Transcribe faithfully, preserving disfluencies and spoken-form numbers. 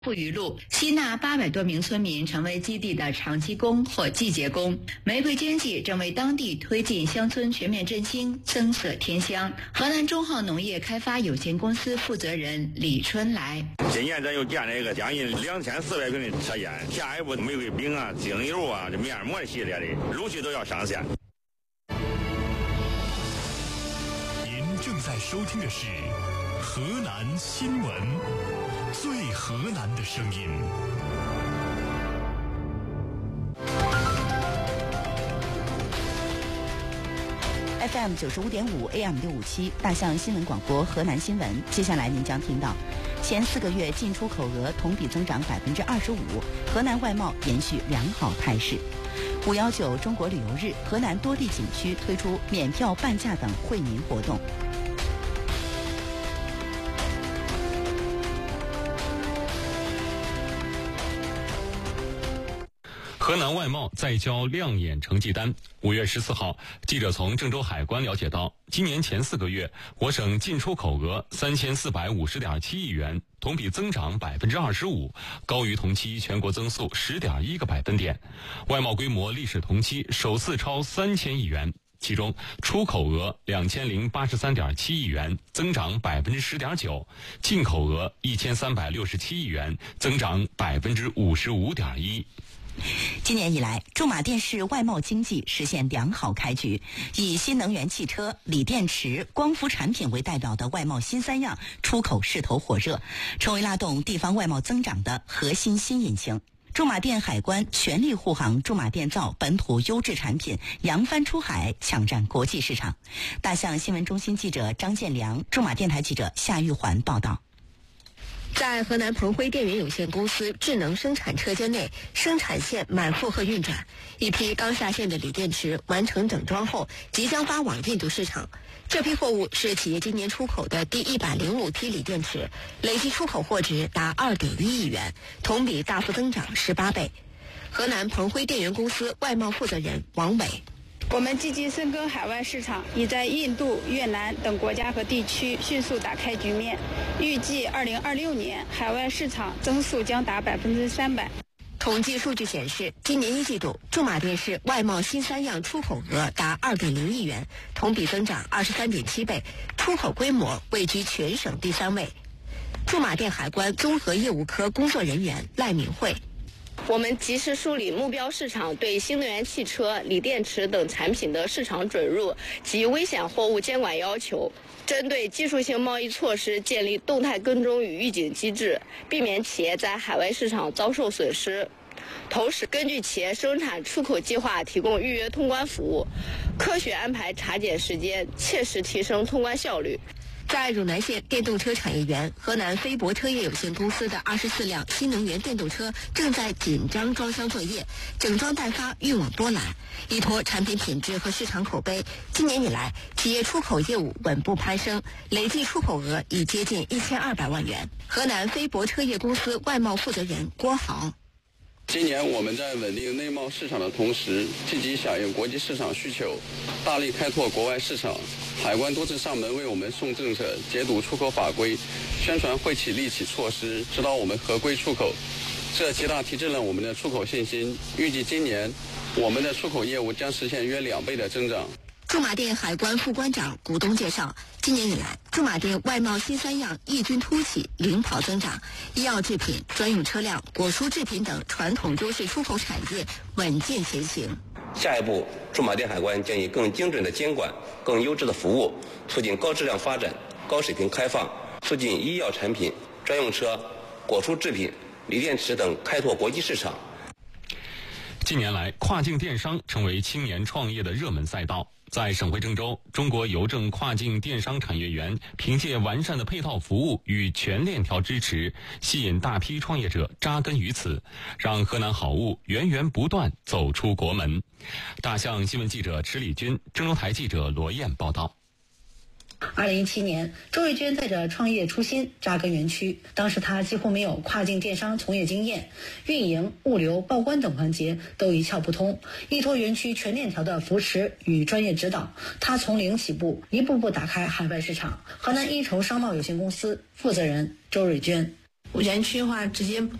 富余路，吸纳八百多名村民成为基地的长期工或季节工。玫瑰经济正为当地推进乡村全面振兴增色添香。河南中浩农业开发有限公司负责人李春来： 今年咱又建了一个将近两千四百平的车间，下一步玫瑰饼啊、精力肉啊、这面膜系列的陆续都要上线。 您正在收听的是河南新闻。最河南的声音。 F M 九十五点五 A M 六五七大象新闻广播河南新闻。接下来您将听到，前四个月进出口额同比增长百分之二十五，河南外贸延续良好态势。五幺九中国旅游日，河南多地景区推出免票半价等惠民活动。 河南外贸再交亮眼成绩单。五月十四号，记者从郑州海关了解到，今年前四个月，我省进出口额三千四百五十点七亿元，同比增长百分之二十五，高于同期全国增速十点一个百分点。外贸规模历史同期首次超三千亿元。其中，出口额两千零八十三点七亿元，增长百分之十点九；进口额一千三百六十七亿元，增长百分之五十五点一。 今年以来，驻马店市外贸经济实现良好开局，以新能源汽车、锂电池、光伏产品为代表的外贸新三样出口势头火热，成为拉动地方外贸增长的核心新引擎。驻马店海关全力护航驻马店造本土优质产品扬帆出海，抢占国际市场。大象新闻中心记者张建良，驻马电台记者夏玉环报道。 在河南鹏辉电源有限公司智能生产车间内，生产线满负荷运转，一批刚下线的锂电池完成整装后，即将发往印度市场。这批货物是企业今年出口的第一百零五批锂电池，累计出口货值达二点一亿元，同比大幅增长十八倍。河南鹏辉电源公司外贸负责人王伟： 我们积极深耕海外市场，已在印度、越南等国家和地区迅速打开局面。预计二零二六年海外市场增速将达百分之三百。 统计数据显示，今年一季度驻马店市外贸新三样出口额达二点零亿元，同比增长二十三点七倍，出口规模位居全省第三位。驻马店海关综合业务科工作人员赖敏慧： 我们及时梳理目标市场对新能源汽车、锂电池等产品的市场准入及危险货物监管要求，针对技术性贸易措施建立动态跟踪与预警机制，避免企业在海外市场遭受损失。同时，根据企业生产出口计划提供预约通关服务，科学安排查检时间，切实提升通关效率。 在汝南县电动车产业园，河南飞博车业有限公司的二十四辆新能源电动车正在紧张装箱作业，整装待发，运往波兰。依托产品品质和市场口碑，今年以来，企业出口业务稳步攀升，累计出口额已接近一千二百万元。河南飞博车业公司外贸负责人郭豪： 今年我们在稳定内贸市场的同时，积极响应国际市场需求，大力开拓国外市场。海关多次上门为我们送政策、解读出口法规、宣传惠企利企措施，指导我们合规出口，这极大提振了我们的出口信心。预计今年我们的出口业务将实现约两倍的增长。 驻马店海关副关长古东介绍，今年以来，驻马店外贸新三样异军突起，领跑增长，医药制品、专用车辆、果蔬制品等传统优势出口产业稳健前行。 下一步，驻马店海关将以更精准的监管、更优质的服务，促进高质量发展、高水平开放，促进医药产品、专用车、果蔬制品、锂电池等开拓国际市场。 近年来，跨境电商成为青年创业的热门赛道。在省会郑州，中国邮政跨境电商产业园凭借完善的配套服务与全链条支持，吸引大批创业者扎根于此，让河南好物源源不断走出国门。大象新闻记者池礼军，郑州台记者罗燕报道。 二零一七年，周瑞娟带着创业初心扎根园区，当时她几乎没有跨境电商从业经验，运营、物流、报关等环节都一窍不通。依托园区全链条的扶持与专业指导，她从零起步，一步步打开海外市场。河南一筹商贸有限公司负责人周瑞娟： 园区的话直接